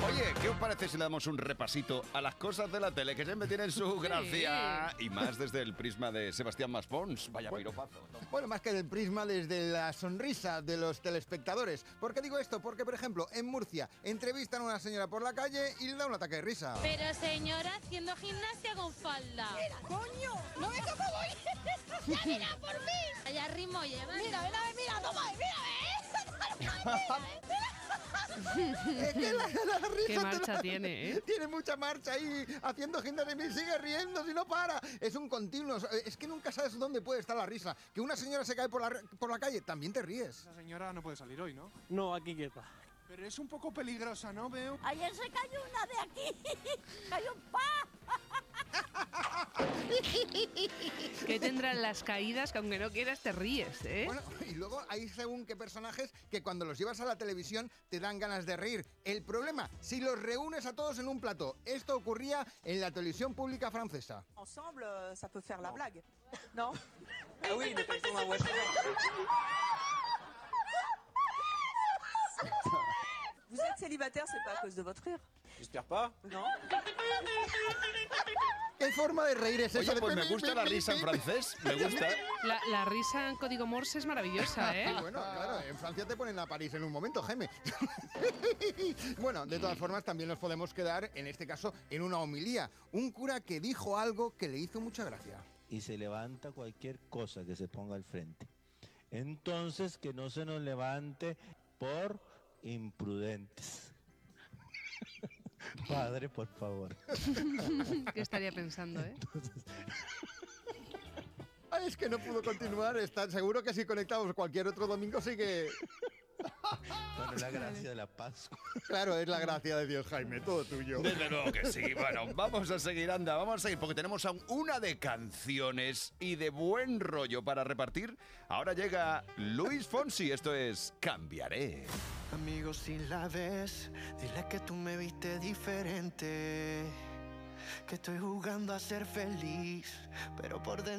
Oye, ¿qué os parece si le damos un repasito a las cosas de la tele que siempre tienen su gracia? Y más desde el prisma de Sebastián Maspons. Vaya piropazo. Bueno, más que del prisma, desde la sonrisa de los telespectadores. ¿Por qué digo esto? Porque, por ejemplo, en Murcia entrevistan a una señora por la calle y le da un ataque de risa. Pero señora, haciendo gimnasia con falda. ¡Mira, coño! ¿No ves cómo voy? ¡Ya mira por mí! Allá ritmo lleva. Mira, toma, mira, Es que la risa Qué marcha tiene, ¿eh? Tiene mucha marcha ahí, haciendo gimnasia y sigue riendo si no para. Es un continuo, es que nunca sabes dónde puede estar la risa. Que una señora se cae por la calle, también te ríes. Esa señora no puede salir hoy, ¿no? No, aquí quieta. Pero es un poco peligrosa, ¿no? Veo. Ayer se cayó una de aquí. Cayó un pa. ¿Qué tendrán las caídas que aunque no quieras te ríes, eh? Bueno, y luego hay según qué personajes que cuando los llevas a la televisión te dan ganas de reír. El problema, si los reúnes a todos en un plató. Esto ocurría en la televisión pública francesa. Ensemble, ça peut faire la blague. Non? Ah oui, mais pas dans la voiture. Vous êtes célibataire, c'est pas à cause de votre rire? J'espère pas. Non? ¿Qué forma de reír es esa? Oye, pues me gusta la risa en francés. Me gusta. La risa en código Morse es maravillosa, ¿eh? Bueno, claro, en Francia te ponen a París en un momento, Jaime. Bueno, de todas formas también nos podemos quedar, en este caso, en una homilía. Un cura que dijo algo que le hizo mucha gracia. Y se levanta cualquier cosa que se ponga al frente. Entonces, que no se nos levante por imprudentes. Padre, por favor. ¿Qué estaría pensando, eh? Ay, es que no pudo continuar. Está seguro que si conectamos cualquier otro domingo sí que... Bueno, la gracia de la Pascua. Claro, es la gracia de Dios, Jaime, todo tuyo. Desde luego que sí. Bueno, vamos a seguir, anda, vamos a seguir, porque tenemos aún una de canciones y de buen rollo para repartir. Ahora llega Luis Fonsi, esto es Cambiaré. Amigo, si la ves, dile que tú me viste diferente, que estoy jugando a ser feliz, pero por dentro